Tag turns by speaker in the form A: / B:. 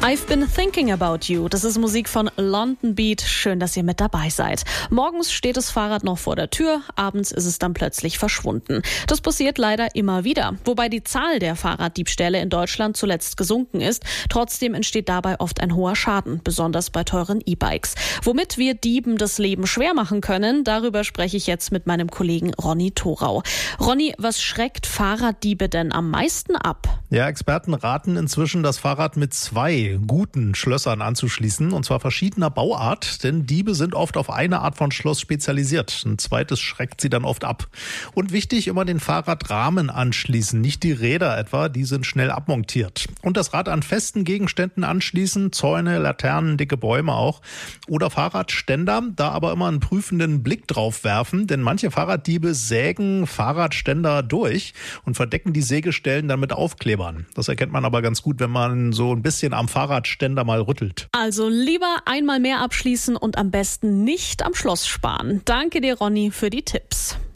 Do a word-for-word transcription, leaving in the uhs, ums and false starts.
A: I've been thinking about you. Das ist Musik von London Beat. Schön, dass ihr mit dabei seid. Morgens steht das Fahrrad noch vor der Tür, abends ist es dann plötzlich verschwunden. Das passiert leider immer wieder. Wobei die Zahl der Fahrraddiebstähle in Deutschland zuletzt gesunken ist. Trotzdem entsteht dabei oft ein hoher Schaden, besonders bei teuren E-Bikes. Womit wir Dieben das Leben schwer machen können, darüber spreche ich jetzt mit meinem Kollegen Ronny Thorau. Ronny, was schreckt Fahrraddiebe denn am meisten ab?
B: Ja, Experten raten inzwischen, das Fahrrad mit zwei guten Schlössern anzuschließen, und zwar verschiedener Bauart, denn Diebe sind oft auf eine Art von Schloss spezialisiert. Ein zweites schreckt sie dann oft ab. Und wichtig, immer den Fahrradrahmen anschließen, nicht die Räder etwa, die sind schnell abmontiert. Und das Rad an festen Gegenständen anschließen, Zäune, Laternen, dicke Bäume auch. Oder Fahrradständer, da aber immer einen prüfenden Blick drauf werfen, denn manche Fahrraddiebe sägen Fahrradständer durch und verdecken die Sägestellen dann mit Aufklebern. Das erkennt man aber ganz gut, wenn man so ein bisschen am Fahrradständer mal rüttelt.
A: Also lieber einmal mehr abschließen und am besten nicht am Schloss sparen. Danke dir, Ronny, für die Tipps.